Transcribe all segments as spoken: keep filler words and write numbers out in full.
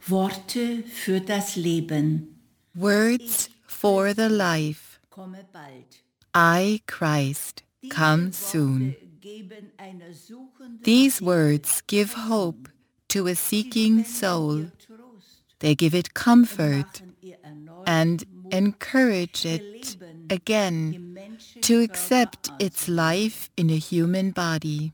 Worte für das Leben. Words for the life. Komme bald. I, Christ, come soon. Geben einer suchenden These words give hope to a seeking soul. They give it comfort and encourage it again to accept its life in a human body.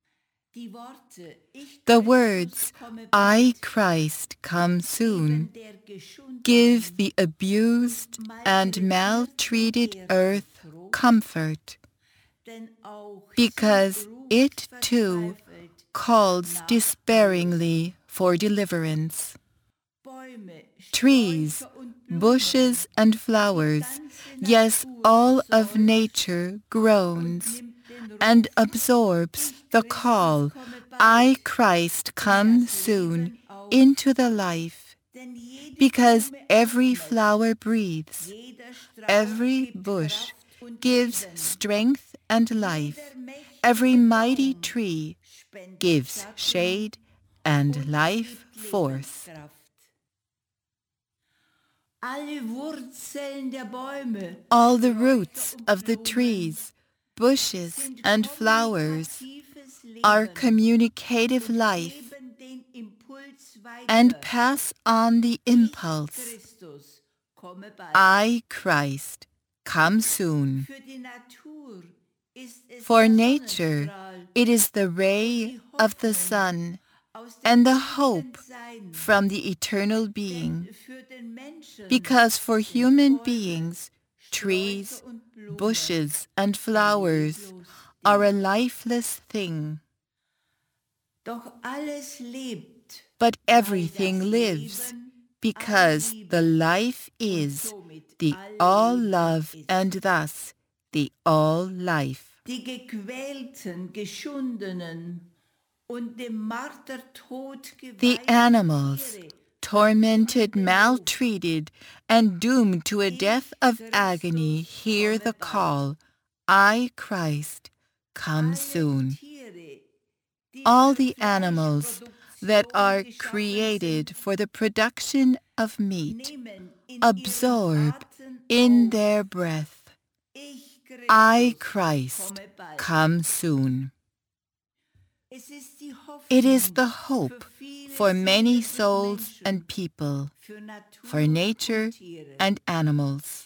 The words, I, Christ, come soon, give the abused and maltreated earth comfort, because it too calls despairingly for deliverance. Trees, bushes, and flowers, yes, all of nature groans and absorbs the call, I, Christ, come soon, into the life, because every flower breathes, every bush gives strength and life, every mighty tree gives shade and life force. All the roots of the trees, bushes, and flowers are communicative life and pass on the impulse, I, Christ, come soon. For nature, it is the ray of the sun and the hope from the eternal being, because for human beings, trees, bushes, and flowers are a lifeless thing. But everything lives, because the life is the all-love and thus the all-life. The animals, tormented, maltreated, and doomed to a death of agony, hear the call, I, Christ, come soon. All the animals that are created for the production of meat absorb in their breath, I, Christ, come soon. It is the hope for many souls and people, for nature and animals.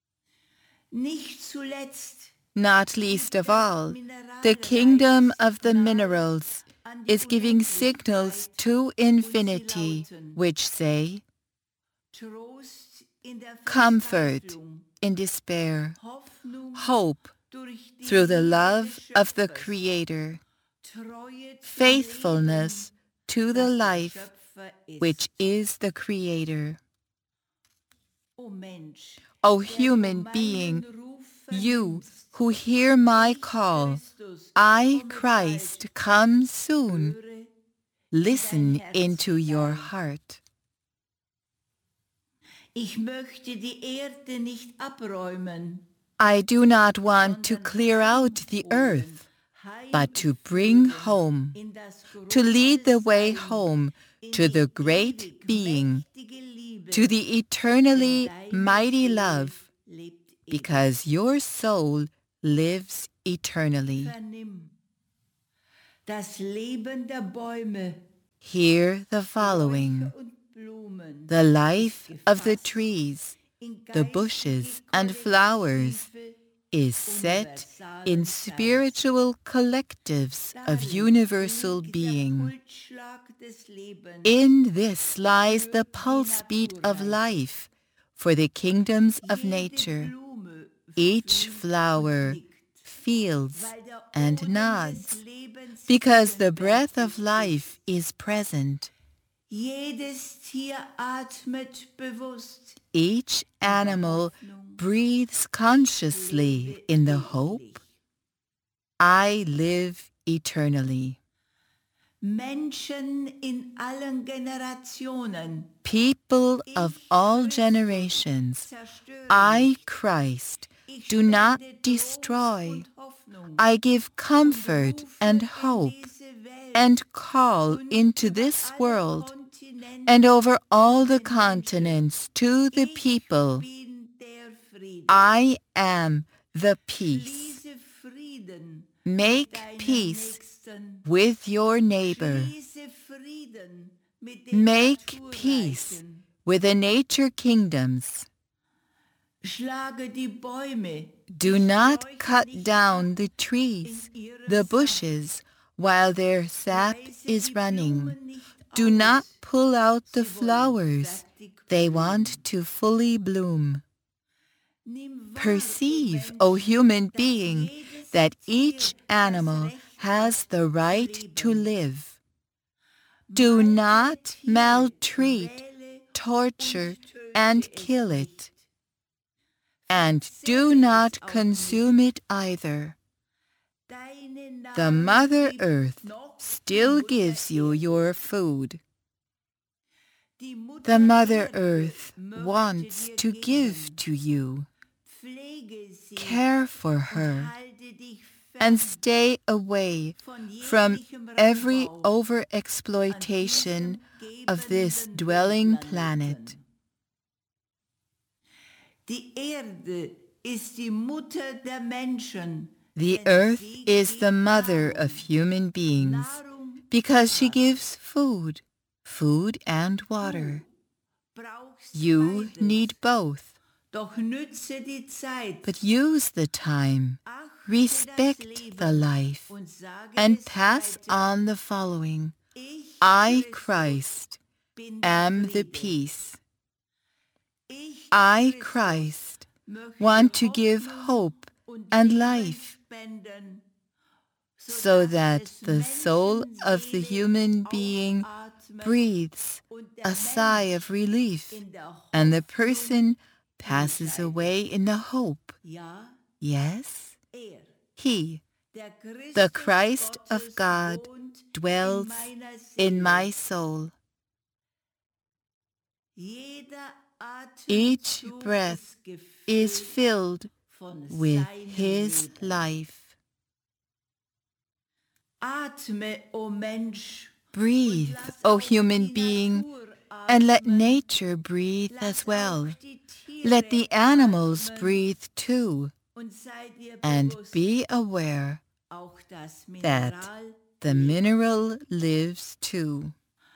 Not least of all, the kingdom of the minerals is giving signals to infinity which say, comfort in despair, hope through the love of the Creator, faithfulness to the life which is the Creator. O human being, you who hear my call, I, Christ, come soon, listen into your heart. I do not want to clear out the earth, but to bring home, to lead the way home to the great being, to the eternally mighty love, because your soul lives eternally. Hear the following. The life of the trees, the bushes, and flowers is set in spiritual collectives of universal being. In this lies the pulse beat of life for the kingdoms of nature. Each flower feels and nods, because the breath of life is present. Each animal breathes consciously in the hope, I live eternally. People of all generations, I, Christ, do not destroy. I give comfort and hope and call into this world and over all the continents to the people, I am the peace. Make peace with your neighbor. Make peace with the nature kingdoms. Do not cut down the trees, the bushes, while their sap is running. Do not pull out the flowers. They want to fully bloom. Perceive, O human being, that each animal has the right to live. Do not maltreat, torture, and kill it. And do not consume it either. The Mother Earth still gives you your food. The Mother Earth wants to give to you. Care for her and stay away from every overexploitation of this dwelling planet. The earth is the mother of human beings because she gives food, food and water. You need both. But use the time, respect the life, and pass on the following. I, Christ, am the peace. I, Christ, want to give hope and life, so that the soul of the human being breathes a sigh of relief, and the person passes away in the hope. Yes, he, the Christ of God, dwells in my soul. Each breath is filled with his life. Breathe, O human being, and let nature breathe as well. Let the animals breathe too, and be aware that the mineral lives too.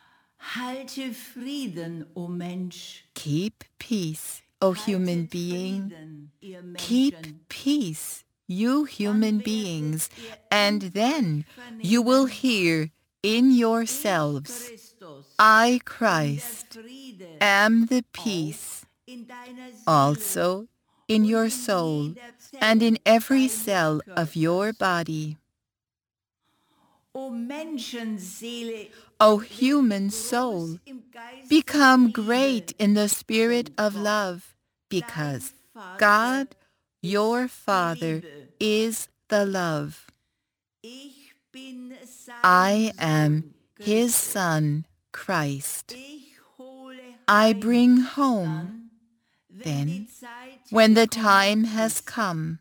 Keep peace, O human being. Keep peace, you human beings, and then you will hear in yourselves, I, Christ, am the peace, also in your soul and in every cell of your body. O human soul, become great in the spirit of love, because God, your Father, is the love. I am his Son, Christ. I bring home, then, when the time has come.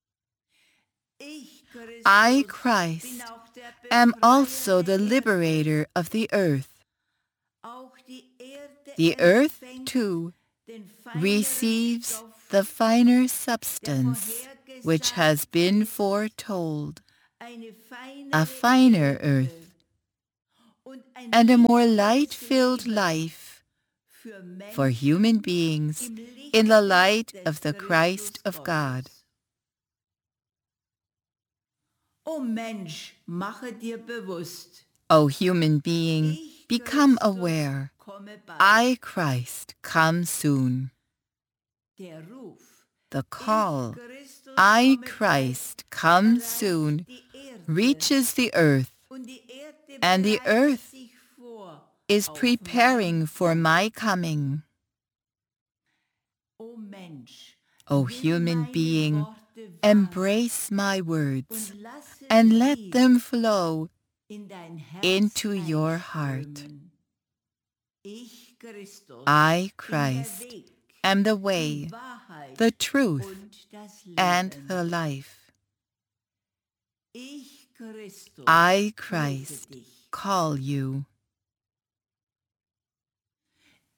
I, Christ, am also the liberator of the earth. The earth, too, receives the finer substance which has been foretold, a finer earth, and a more light-filled life for human beings in the light of the Christ of God. O human being, become aware. I, Christ, come soon. The call, I, Christ, come soon, reaches the earth, and the earth is preparing for my coming. O human being, embrace my words and let them flow into your heart. I, Christ, am the way, the truth, and the life. I, Christ, call you.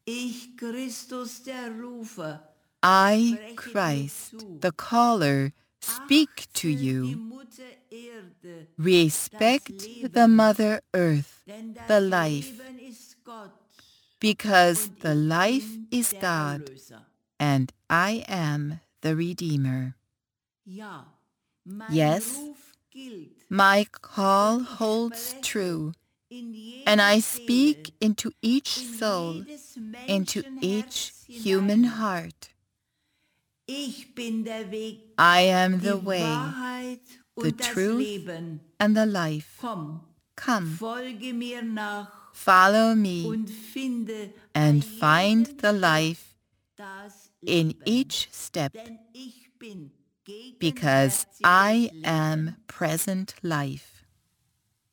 Ich, Christus der Rufer, I, Christ, the caller, speak to achte die you. Mutter Erde, Respect das Leben, the Mother Earth, denn das the life, Leben ist Gott because und the ich life bin is der God, Erlöser. and I am the Redeemer. Ja, mein Yes, Ruf gilt. My call Und ich holds spreche true, in jede and I Seele, speak into each in soul, jedes into each Menschenherz human hinein. heart. Ich bin der Weg, I am die the way, Wahrheit the und das truth, Leben. and the life. Komm, Come, folge mir nach follow me, und finde and bei find jedem the Schritt life das in Leben. each step, Denn ich bin because gegenwärtiges I Leben. am present life.